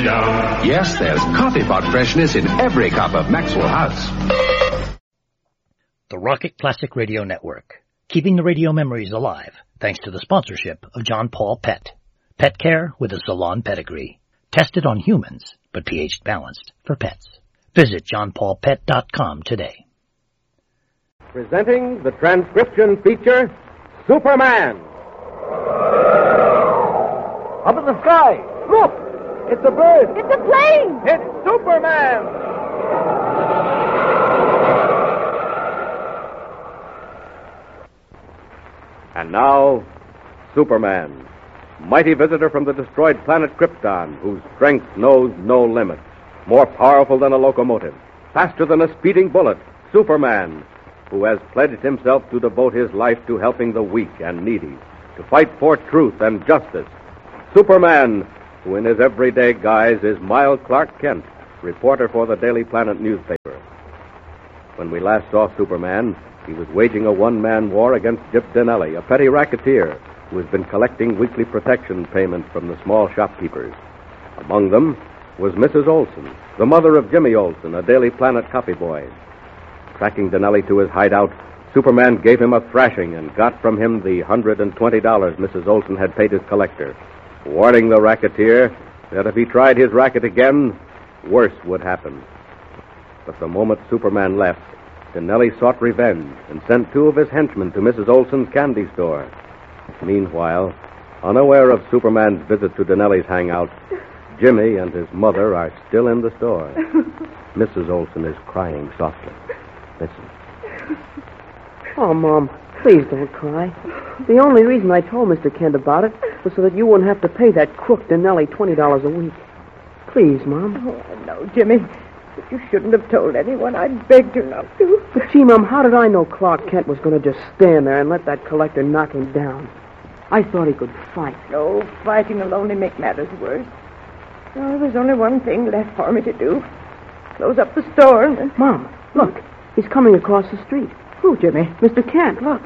down. Yes, there's coffee pot freshness in every cup of Maxwell House. The Rocket Classic Radio Network, keeping the radio memories alive thanks to the sponsorship of John Paul Pet. Pet care with a salon pedigree. Tested on humans, but pH balanced for pets. Visit johnpaulpet.com today. Presenting the transcription feature, Superman. Up in the sky, look! It's a bird! It's a plane! It's Superman! And now, Superman, mighty visitor from the destroyed planet Krypton, whose strength knows no limits. More powerful than a locomotive, faster than a speeding bullet, Superman, who has pledged himself to devote his life to helping the weak and needy, to fight for truth and justice. Superman, who in his everyday guise is Miles Clark Kent, reporter for the Daily Planet newspaper. When we last saw Superman, he was waging a one-man war against Jip Dinelli, a petty racketeer who has been collecting weekly protection payments from the small shopkeepers. Among them was Mrs. Olson, the mother of Jimmy Olson, a Daily Planet copy boy. Tracking Dinelli to his hideout, Superman gave him a thrashing and got from him the $120 Mrs. Olson had paid his collector, warning the racketeer that if he tried his racket again, worse would happen. But the moment Superman left, Dinelli sought revenge and sent two of his henchmen to Mrs. Olson's candy store. Meanwhile, unaware of Superman's visit to Dinelli's hangout, Jimmy and his mother are still in the store. Mrs. Olson is crying softly. Listen. Oh, Mom, please don't cry. The only reason I told Mr. Kent about it was so that you wouldn't have to pay that crook Dinelli $20 a week. Please, Mom. Oh, no, Jimmy. But you shouldn't have told anyone. I begged you not to. But, gee, Mom, how did I know Clark Kent was going to just stand there and let that collector knock him down? I thought he could fight. No, fighting will only make matters worse. Oh, there's only one thing left for me to do. Close up the store and... Mom, look. He's coming across the street. Who, Jimmy? Mr. Kent, look.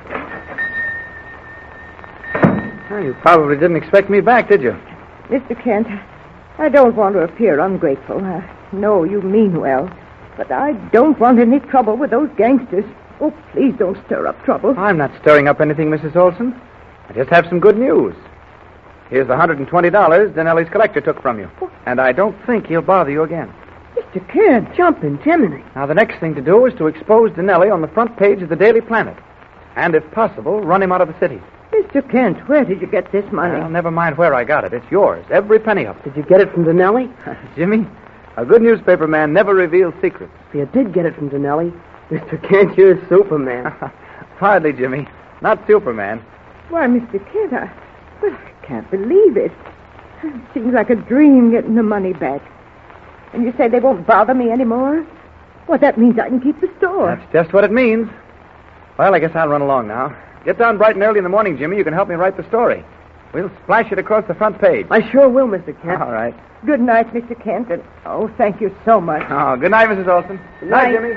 Well, you probably didn't expect me back, did you? Mr. Kent, I don't want to appear ungrateful. I know you mean well, but I don't want any trouble with those gangsters. Oh, please don't stir up trouble. I'm not stirring up anything, Mrs. Olson. I just have some good news. Here's the $120 Dinelli's collector took from you. And I don't think he'll bother you again. Mr. Kent, jumping Jiminy. Now, the next thing to do is to expose Dinelli on the front page of the Daily Planet. And, if possible, run him out of the city. Mr. Kent, where did you get this money? Well, never mind where I got it. It's yours, every penny of it. Did you get it from Dinelli? Jimmy, a good newspaper man never reveals secrets. If you did get it from Dinelli, Mr. Kent, you're Superman. Hardly, Jimmy. Not Superman. Why, Mr. Kent, I can't believe it. It seems like a dream getting the money back. And you say they won't bother me anymore? Well, that means I can keep the store. That's just what it means. Well, I guess I'll run along now. Get down bright and early in the morning, Jimmy. You can help me write the story. We'll splash it across the front page. I sure will, Mr. Kent. All right. Good night, Mr. Kent. And, oh, thank you so much. Oh, good night, Mrs. Olson. Good night, Jimmy.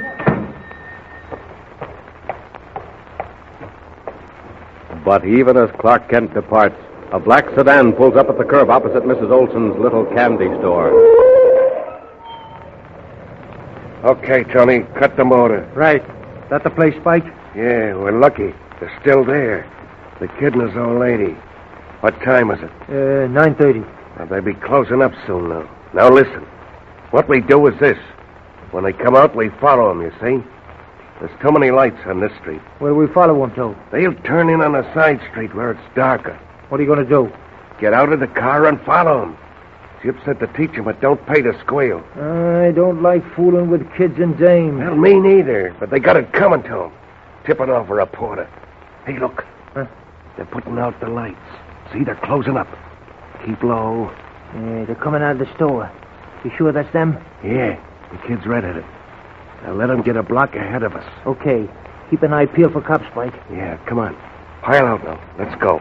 But even as Clark Kent departs, a black sedan pulls up at the curb opposite Mrs. Olson's little candy store. Okay, Tony, cut the motor. Right. That the place, Spike? Yeah, we're lucky. They're still there. The kid and his old lady. What time is it? 9:30. Well, they'll be closing up soon now. Now listen. What we do is this. When they come out, we follow them, you see? There's too many lights on this street. Where do we follow them to? They'll turn in on a side street where it's darker. What are you going to do? Get out of the car and follow them. Jip said to teach him, but don't pay to squeal. I don't like fooling with kids and dames. Well, me neither, but they got it coming to them. Tipping off a reporter. Hey, look. Huh? They're putting out the lights. See, they're closing up. Keep low. Yeah, they're coming out of the store. You sure that's them? Yeah, the kid's red-headed. Now let them get a block ahead of us. Okay. Keep an eye peeled for cops, Spike. Yeah, come on. Pile out now. Let's go.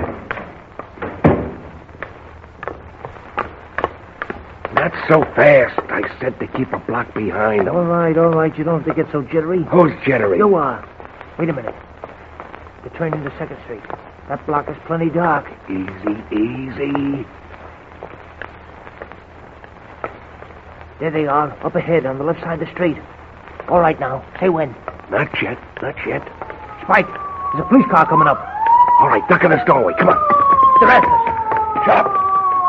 Not so fast. I said to keep a block behind them. All right. You don't have to get so jittery. Who's jittery? You are. Wait a minute. They're turning to 2nd Street. That block is plenty dark. Easy. There they are, up ahead on the left side of the street. All right now. Say when. Not yet. Not yet. Spike, there's a police car coming up. All right, duck in this doorway. Come on. They're after us. Shut up.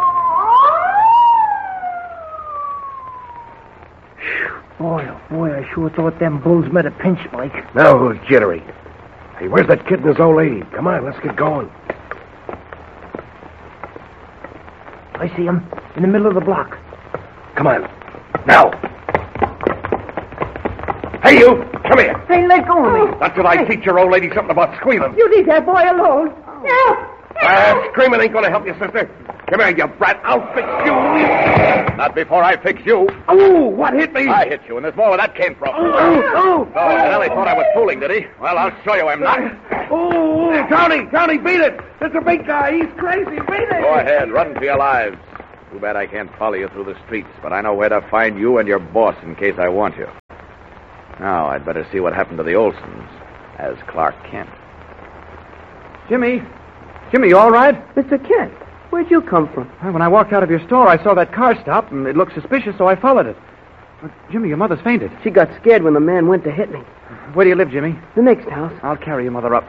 Boy, oh boy, I sure thought them bulls met a pinch, Mike. Now who's jittery? Hey, where's that kid and his old lady? Come on, let's get going. I see him in the middle of the block. Come on. Now. Hey, you. Come here. Hey, let go of me. That's what I teach your old lady something about squealing. You leave that boy alone. Help! Screaming ain't going to help you, sister. Come here, you brat. I'll fix you. Not before I fix you. Oh, what hit me? I hit you, and there's more where that came from. Oh, Nellie thought I was fooling, did he? Well, I'll show you I'm not. Oh, Tony, beat it. There's a big guy. He's crazy. Beat it. Go ahead, run for your lives. Too bad I can't follow you through the streets, but I know where to find you and your boss in case I want you. Now, I'd better see what happened to the Olsons as Clark Kent. Jimmy, you all right? Mr. Kent, where'd you come from? Well, when I walked out of your store, I saw that car stop, and it looked suspicious, so I followed it. But, Jimmy, your mother's fainted. She got scared when the man went to hit me. Where do you live, Jimmy? The next house. I'll carry your mother up.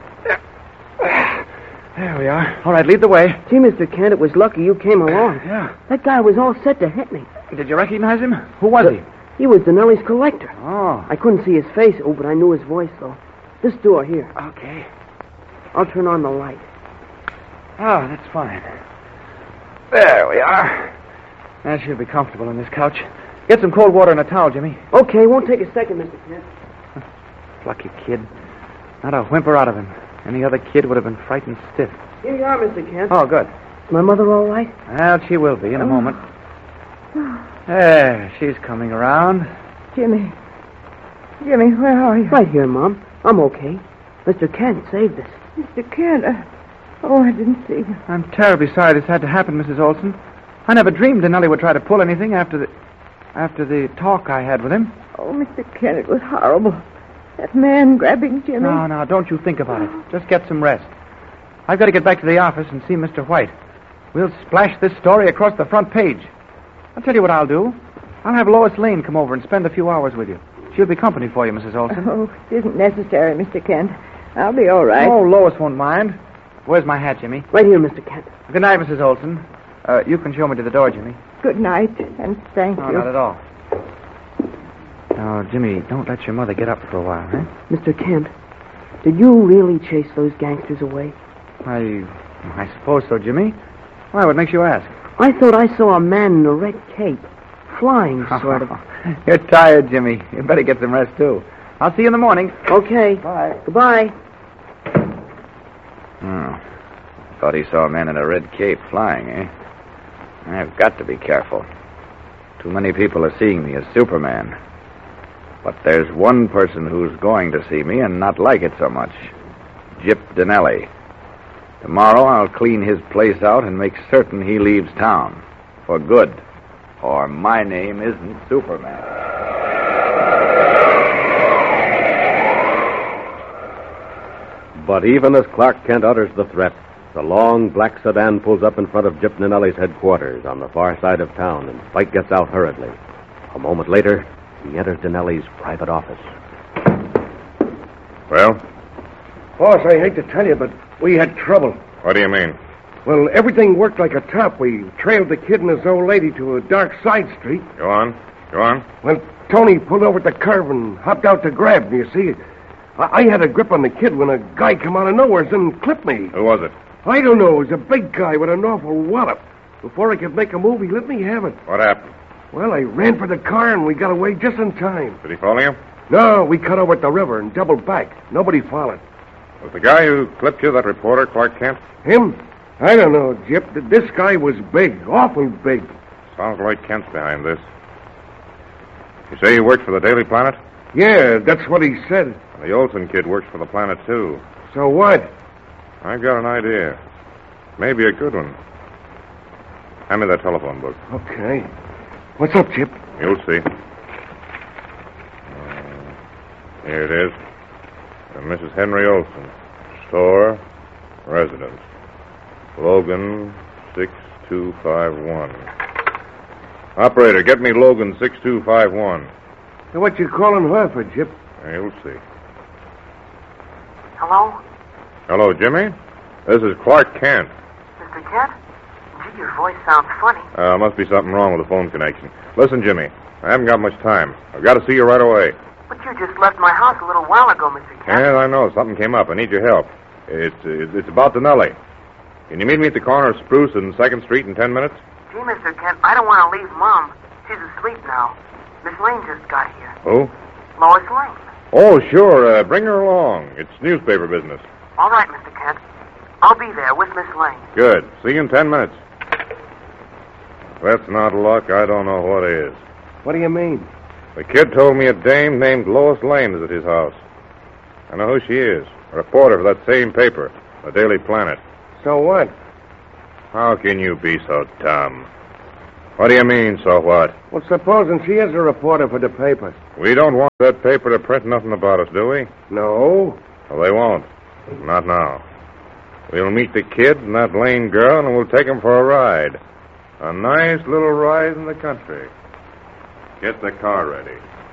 There we are. All right, lead the way. Gee, Mr. Kent, it was lucky you came along. Yeah. That guy was all set to hit me. Did you recognize him? Who was he? He was Denelli's collector. Oh. I couldn't see his face, but I knew his voice, though. This door here. Okay. I'll turn on the light. Oh, that's fine. There we are. Now she'll be comfortable on this couch. Get some cold water and a towel, Jimmy. Okay, won't take a second, Mr. Kent. Plucky kid. Not a whimper out of him. Any other kid would have been frightened stiff. Here you are, Mr. Kent. Oh, good. Is my mother all right? Well, she will be in a moment. There, she's coming around. Jimmy, where are you? Right here, Mom. I'm okay. Mr. Kent saved us. Mr. Kent, I didn't see you. I'm terribly sorry this had to happen, Mrs. Olson. I never dreamed Denelli would try to pull anything after the talk I had with him. Oh, Mr. Kent, it was horrible. That man grabbing Jimmy. No, don't you think about it. Just get some rest. I've got to get back to the office and see Mr. White. We'll splash this story across the front page. I'll tell you what I'll do. I'll have Lois Lane come over and spend a few hours with you. She'll be company for you, Mrs. Olson. Oh, it isn't necessary, Mr. Kent. I'll be all right. Oh, Lois won't mind. Where's my hat, Jimmy? Right here, Mr. Kent. Good night, Mrs. Olson. You can show me to the door, Jimmy. Good night, and thank No, you. not at all. Now, Jimmy, don't let your mother get up for a while, eh? Mr. Kent, did you really chase those gangsters away? I suppose so, Jimmy. Why, what makes you ask? I thought I saw a man in a red cape. Flying, sort of. You're tired, Jimmy. You better get some rest, too. I'll see you in the morning. Okay. Bye. Goodbye. Thought he saw a man in a red cape flying, eh? I've got to be careful. Too many people are seeing me as Superman. But there's one person who's going to see me and not like it so much. Gyp Denelli. Tomorrow I'll clean his place out and make certain he leaves town. For good. Or my name isn't Superman. But even as Clark Kent utters the threat, the long black sedan pulls up in front of Gyp Denelli's headquarters on the far side of town, and Spike gets out hurriedly. A moment later, he enters Denelli's private office. Well? Boss, I hate to tell you, but we had trouble. What do you mean? Well, everything worked like a top. We trailed the kid and his old lady to a dark side street. Go on. Well, Tony pulled over at the curb and hopped out to grab me, you see. I had a grip on the kid when a guy come out of nowhere and clipped me. Who was it? I don't know. It was a big guy with an awful wallop. Before I could make a move, he let me have it. What happened? Well, I ran for the car, and we got away just in time. Did he follow you? No, we cut over at the river and doubled back. Nobody followed. Was the guy who clipped you that reporter, Clark Kent? Him? I don't know, Gyp. This guy was big, awful big. Sounds like Kent's behind this. You say you worked for the Daily Planet? Yeah, that's what he said. The Olsen kid works for the Planet, too. So what? I've got an idea. Maybe a good one. Hand me that telephone book. Okay. What's up, Gyp? You'll see. Here it is. Mrs. Henry Olsen. Store. Residence. Logan 6251. Operator, get me Logan 6251. Hey, what you calling her for, Jip? You'll see. Hello? Hello, Jimmy. This is Clark Kent. Mr. Kent? Gee, your voice sounds funny. Must be something wrong with the phone connection. Listen, Jimmy, I haven't got much time. I've got to see you right away. But you just left my house a little while ago, Mr. Kent. Yeah, I know. Something came up. I need your help. It's about Denelli. Can you meet me at the corner of Spruce and 2nd Street in 10 minutes? Gee, Mr. Kent, I don't want to leave Mom. She's asleep now. Miss Lane just got here. Who? Lois Lane. Oh, sure. Bring her along. It's newspaper business. All right, Mr. Kent. I'll be there with Miss Lane. Good. See you in 10 minutes. If that's not luck, I don't know what is. What do you mean? The kid told me a dame named Lois Lane is at his house. I know who she is. A reporter for that same paper, the Daily Planet. So what? How can you be so dumb? What do you mean, so what? Well, supposing she is a reporter for the paper. We don't want that paper to print nothing about us, do we? No. Well, they won't. Not now. We'll meet the kid and that Lane girl, and we'll take them for a ride. A nice little ride in the country. Get the car ready.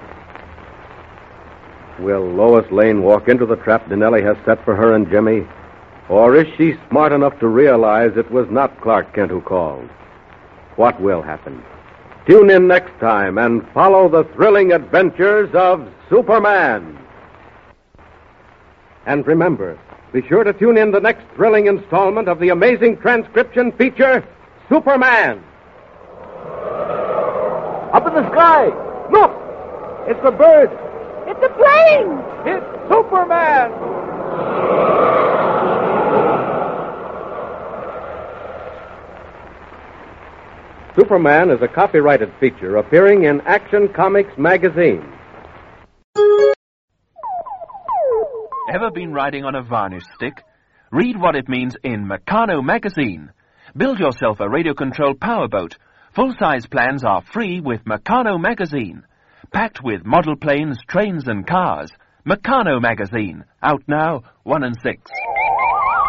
Will Lois Lane walk into the trap Denelli has set for her and Jimmy? Or is she smart enough to realize it was not Clark Kent who called? What will happen? Tune in next time and follow the thrilling adventures of Superman. And remember, be sure to tune in the next thrilling installment of the amazing transcription feature, Superman. Up in the sky! Look! It's a bird! It's a plane! It's Superman! Superman is a copyrighted feature appearing in Action Comics magazine. Ever been riding on a varnish stick? Read what it means in Meccano magazine. Build yourself a radio-controlled powerboat. Full-size plans are free with Meccano magazine. Packed with model planes, trains, and cars. Meccano magazine. Out now, 1 and 6.